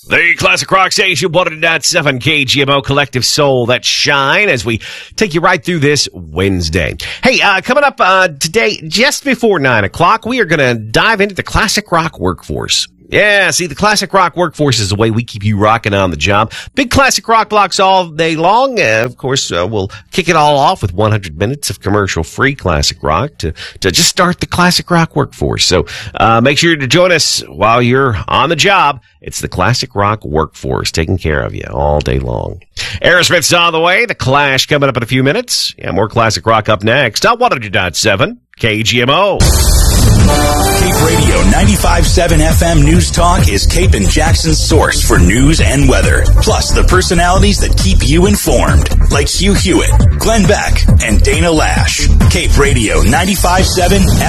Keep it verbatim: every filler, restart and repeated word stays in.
The Classic Rock Station, one oh nine point seven K G M O, Collective Soul that shine as we take you right through this Wednesday. Hey, uh, coming up uh, today, just before nine o'clock, we are going to dive into the classic rock workforce. Yeah, see, the classic rock workforce is the way we keep you rocking on the job. Big classic rock blocks all day long. Uh, of course, uh, we'll kick it all off with one hundred minutes of commercial-free classic rock to, to just start the classic rock workforce. So uh, make sure to join us while you're on the job. It's the classic rock workforce taking care of you all day long. Aerosmith's on the way. The Clash coming up in a few minutes. Yeah, more classic rock up next on one oh nine point seven K G M O. Cape Radio ninety-five point seven F M News Talk is Cape and Jackson's source for news and weather, plus the personalities that keep you informed, like Hugh Hewitt, Glenn Beck, and Dana Lash. Cape Radio ninety-five point seven